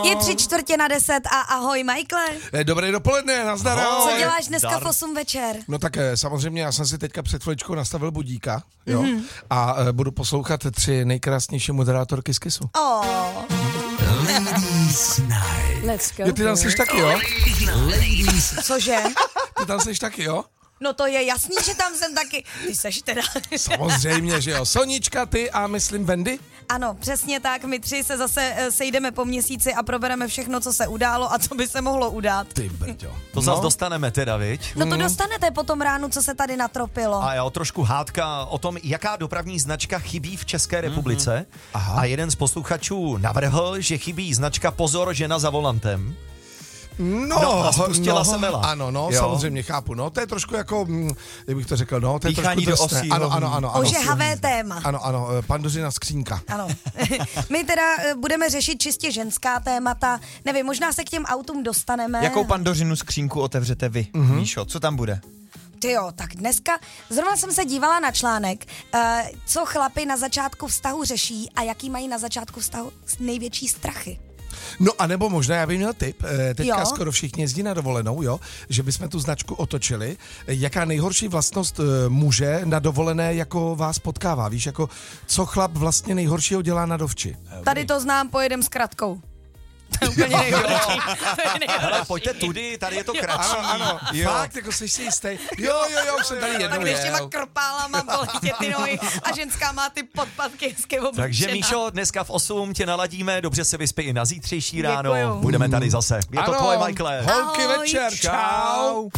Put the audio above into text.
Je 9:45 a ahoj, Michaele. Dobré dopoledne, nazdar. Co děláš dneska v 8 večer? No tak samozřejmě, já jsem si teďka před chviličkou nastavil budíka, jo, a budu poslouchat 3 nejkrásnější moderátorky z Kissu. Ladies Night. Let's go. Jo, ty tam jsi taky, jo? Cože? Ty tam jsi taky, jo? No to je jasný, že tam jsem taky. Ty seš teda. Samozřejmě, že jo. Sonička, ty a myslím Wendy? Ano, přesně tak. My 3 se zase sejdeme po měsíci a probereme všechno, co se událo a co by se mohlo udát. Ty brďo. To zase dostaneme teda, viď? No to dostanete po tom ránu, co se tady natropilo. A jo, trošku hádka o tom, jaká dopravní značka chybí v České republice. Aha. A jeden z posluchačů navrhl, že chybí značka Pozor, žena za volantem. No, a spustila se Mela. Ano, no, Jo. samozřejmě, chápu. No, to je trošku jako, jak bych to řekl, no, to je Dýchání trošku do drsné. osí, Ano. Ožehavé téma. Ano, Pandořina skřínka. Ano. My teda budeme řešit čistě ženská témata. Nevím, možná se k těm autům dostaneme. Jakou Pandořinu skřínku otevřete vy, Míšo? Co tam bude? Tyjo, tak dneska zrovna jsem se dívala na článek, co chlapi na začátku vztahu řeší a jaký mají na začátku vztahu největší strachy. No a nebo možná, já bych měl tip, teďka Jo. skoro všichni jezdí na dovolenou, jo, že bychom tu značku otočili. Jaká nejhorší vlastnost muže na dovolené jako vás potkává? Víš, jako co chlap vlastně nejhoršího dělá na dovči? Tady to znám, pojedem s kratkou. To je úplně nejhorší. Hele, pojďte tudy, tady je to kratší. Ano, Jo. fakt, jako jsi si jistý. Jo, už jsem tady jednou Tak když těma jel. krpálama bolí tě ty nohy a ženská má ty podpatky hezky oblečená. Takže Míšo, dneska v 8 tě naladíme, dobře se vyspí i na zítřejší ráno. Děkuju. Budeme tady zase. Je to Ano. tvoje, Michaele. Holky Ahoj. večer, čau.